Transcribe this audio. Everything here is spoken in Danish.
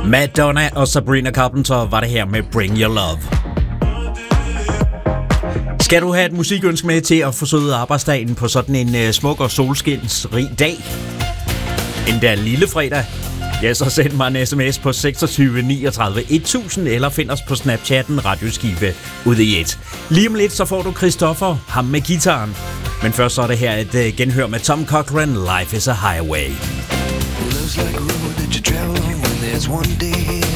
Madonna og Sabrina Carpenter var det her med Bring Your Love. Skal du have et musikønske med til at forsøge arbejdsdagen på sådan en smuk og solskinsrig dag? Endda lille fredag? Ja, så send mig en sms på 26 39 1000 eller find os på Snapchatten Radioskive ude i et. Lige om lidt så får du Christoffer, ham med gitaren. Men først så er det her et genhør med Tom Cochrane, Life is a Highway. Love's like a road that you travel on when there's one day